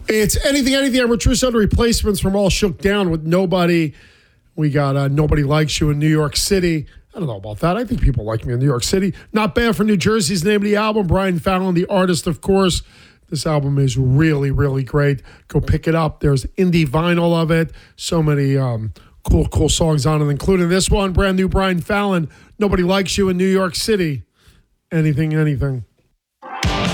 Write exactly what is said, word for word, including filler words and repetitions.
It's Anything, Anything. I'm with True Sound Replacements from All Shook Down with Nobody. We got uh, Nobody Likes You in New York City. I don't know about that. I think people like me in New York City. Not Bad for New Jersey's the name of the album. Brian Fallon, the artist, of course. This album is really, really great. Go pick it up. There's indie vinyl of it. So many um, cool, cool songs on it, including this one. Brand new Brian Fallon, Nobody Likes You in New York City. Anything, anything.